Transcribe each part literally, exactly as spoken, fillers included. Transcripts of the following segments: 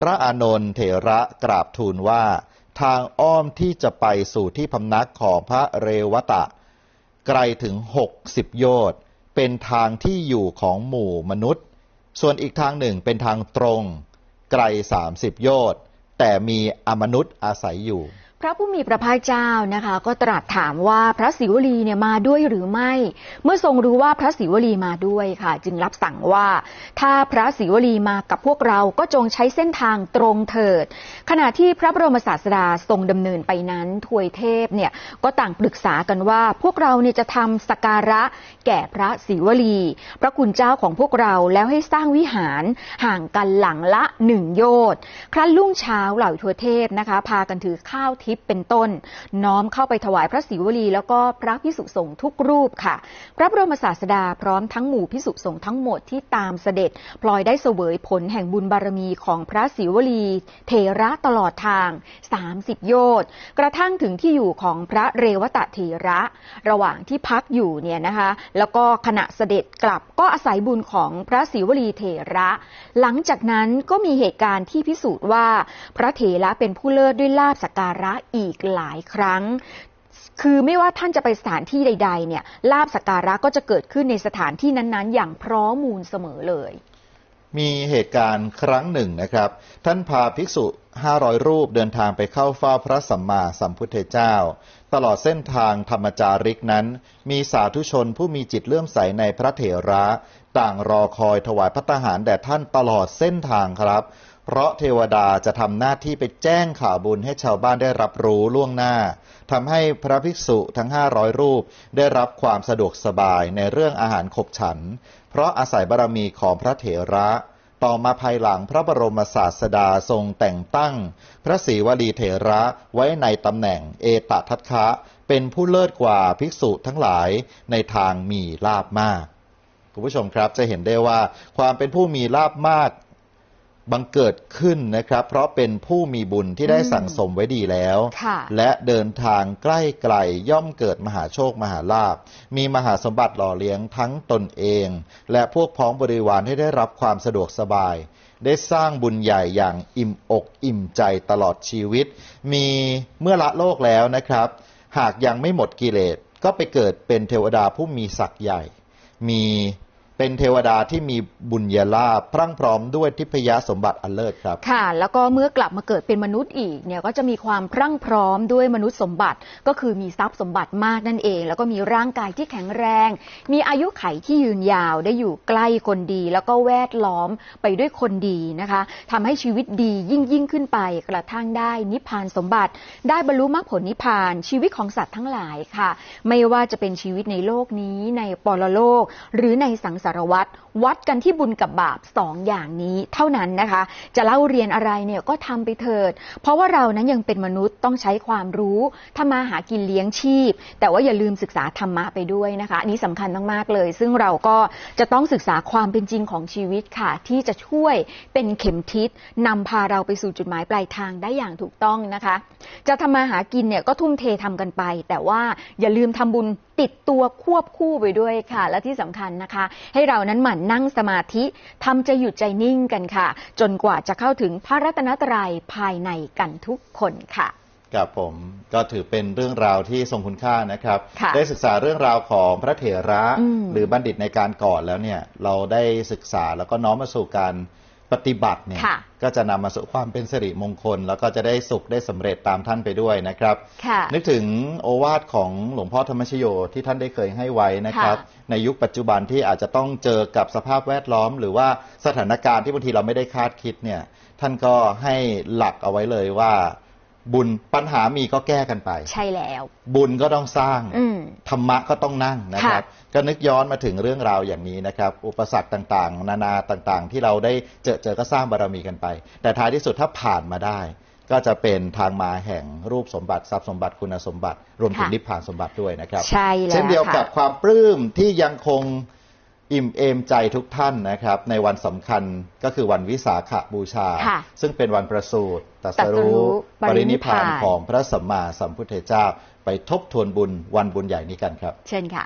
พระอานนท์เถระกราบทูลว่าทางอ้อมที่จะไปสู่ที่พำนักของพระเรวตะไกลถึงหกสิบโยชน์เป็นทางที่อยู่ของหมู่มนุษย์ส่วนอีกทางหนึ่งเป็นทางตรงไกลสามสิบโยชน์แต่มีอมนุษย์อาศัยอยู่พระผู้มีพระภาคเจ้านะคะก็ตรัสถามว่าพระศิวลีเนี่ยมาด้วยหรือไม่เมื่อทรงรู้ว่าพระศิวลีมาด้วยค่ะจึงรับสั่งว่าถ้าพระศิวลีมากับพวกเราก็จงใช้เส้นทางตรงเถิดขณะที่พระบรมศาสดาทรงดำเนินไปนั้นทวยเทพเนี่ยก็ต่างปรึกษากันว่าพวกเราเนี่ยจะทำสักการะแก่พระศิวลีพระคุณเจ้าของพวกเราแล้วให้สร้างวิหารห่างกันหลังละหนึ่งโยชน์ครั้นรุ่งเช้าเหล่าทวยเทพนะคะพากันถือข้าวทิพย์เป็นต้นน้อมเข้าไปถวายพระศิวลีแล้วก็พระภิกษุสงฆ์ทุกรูปค่ะพระบรมศาสดาพร้อมทั้งหมู่ภิกษุสงฆ์ทั้งหมดที่ตามเสด็จพลอยได้เสวยผลแห่งบุญบารมีของพระศิวลีเถระตลอดทางสามสิบโยชน์กระทั่งถึงที่อยู่ของพระเรวตะเถระระหว่างที่พักอยู่เนี่ยนะคะแล้วก็ขณะเสด็จกลับก็อาศัยบุญของพระศิวลีเถระหลังจากนั้นก็มีเหตุการณ์ที่พิสูจน์ว่าพระเถระเป็นผู้เลิศด้วยลาภสักการะอีกหลายครั้งคือไม่ว่าท่านจะไปสถานที่ใดๆเนี่ยลาภสักการะก็จะเกิดขึ้นในสถานที่นั้นๆอย่างพร้อมมูลเสมอเลยมีเหตุการณ์ครั้งหนึ่งนะครับท่านพาภิกษุห้าร้อยรูปเดินทางไปเข้าเฝ้าพระสัมมาสัมพุทธเจ้าตลอดเส้นทางธรรมจาริกนั้นมีสาธุชนผู้มีจิตเลื่อมใสในพระเถระต่างรอคอยถวายภัตตาหารแด่ท่านตลอดเส้นทางครับเพราะเทวดาจะทำหน้าที่ไปแจ้งข่าวบุญให้ชาวบ้านได้รับรู้ล่วงหน้าทำให้พระภิกษุทั้งห้าร้อยรูปได้รับความสะดวกสบายในเรื่องอาหารขบฉันเพราะอาศัยบารมีของพระเถระต่อมาภายหลังพระบรมศาสดาทรงแต่งตั้งพระศรีวลีเถระไว้ในตำแหน่งเอตทัคคะเป็นผู้เลิศกว่าภิกษุทั้งหลายในทางมีลาภมากคุณผู้ชมครับจะเห็นได้ว่าความเป็นผู้มีลาภมากบังเกิดขึ้นนะครับเพราะเป็นผู้มีบุญที่ได้สั่งสมไว้ดีแล้วและเดินทางใกล้ไกลย่อมเกิดมหาโชคมหาลาภมีมหาสมบัติหล่อเลี้ยงทั้งตนเองและพวกพ้องบริวารให้ได้รับความสะดวกสบายได้สร้างบุญใหญ่อย่างอิ่มอกอิ่มใจตลอดชีวิตมีเมื่อละโลกแล้วนะครับหากยังไม่หมดกิเลสก็ไปเกิดเป็นเทวดาผู้มีศักย์ใหญ่มีเป็นเทวดาที่มีบุญญาลาภพรั่งพร้อมด้วยทิพยสมบัติอันเลิศครับค่ะแล้วก็เมื่อกลับมาเกิดเป็นมนุษย์อีกเนี่ยก็จะมีความพรั่งพร้อมด้วยมนุษย์สมบัติก็คือมีทรัพย์สมบัติมากนั่นเองแล้วก็มีร่างกายที่แข็งแรงมีอายุขัยที่ยืนยาวได้อยู่ใกล้คนดีแล้วก็แวดล้อมไปด้วยคนดีนะคะทำให้ชีวิตดียิ่งยิ่งขึ้นไปกระทั่งได้นิพพานสมบัติได้บรรลุมรรคผลนิพพานชีวิตของสัตว์ทั้งหลายค่ะไม่ว่าจะเป็นชีวิตในโลกนี้ในปรโลกหรือในสังสารวัฏวัดกันที่บุญกับบาปสองอย่างนี้เท่านั้นนะคะจะเล่าเรียนอะไรเนี่ยก็ทำไปเถิดเพราะว่าเรานั้นยังเป็นมนุษย์ต้องใช้ความรู้ทำมาหากินเลี้ยงชีพแต่ว่าอย่าลืมศึกษาธรรมะไปด้วยนะคะอันนี้สำคัญมากๆเลยซึ่งเราก็จะต้องศึกษาความเป็นจริงของชีวิตค่ะที่จะช่วยเป็นเข็มทิศนำพาเราไปสู่จุดหมายปลายทางได้อย่างถูกต้องนะคะจะทำมาหากินเนี่ยก็ทุ่มเททำกันไปแต่ว่าอย่าลืมทำบุญติดตัวควบคู่ไปด้วยค่ะและที่สำคัญนะคะให้เรานั้นหมั่นนั่งสมาธิทำใจหยุดใจนิ่งกันค่ะจนกว่าจะเข้าถึงพระรัตนตรัยภายในกันทุกคนค่ะครับผมก็ถือเป็นเรื่องราวที่ทรงคุณค่านะครับได้ศึกษาเรื่องราวของพระเถระหรือบัณฑิตในการก่อนแล้วเนี่ยเราได้ศึกษาแล้วก็น้อมมาสู่การปฏิบัติเนี่ยก็จะนำมาสู่ความเป็นสิริมงคลแล้วก็จะได้สุขได้สำเร็จตามท่านไปด้วยนะครับนึกถึงโอวาทของหลวงพ่อธรรมชโยที่ท่านได้เคยให้ไว้นะครับในยุคปัจจุบันที่อาจจะต้องเจอกับสภาพแวดล้อมหรือว่าสถานการณ์ที่บางทีเราไม่ได้คาดคิดเนี่ยท่านก็ให้หลักเอาไว้เลยว่าบุญปัญหามีก็แก้กันไปใช่แล้วบุญก็ต้องสร้างธรรมะก็ต้องนั่งนะครับก็นึกย้อนมาถึงเรื่องราวอย่างนี้นะครับอุปสรรคต่างๆนานาต่างๆที่เราได้เจอเจอก็สร้างบารมีกันไปแต่ท้ายที่สุดถ้าผ่านมาได้ก็จะเป็นทางมาแห่งรูปสมบัติทรัพย์สมบัติคุณสมบัติรวมถึงนิพพานสมบัติด้วยนะครับใช่แล้วเช่นเดียวกับความปลื้มที่ยังคงอิ่มเอมใจทุกท่านนะครับในวันสำคัญก็คือวันวิสาขบูชาซึ่งเป็นวันประสูติตรัสรู้ปรินิพพานของพระสัมมาสัมพุทธเจ้าไปทบทวนบุญวันบุญใหญ่นี้กันครับเช่นค่ะ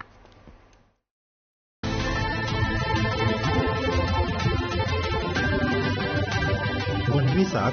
วันวิสา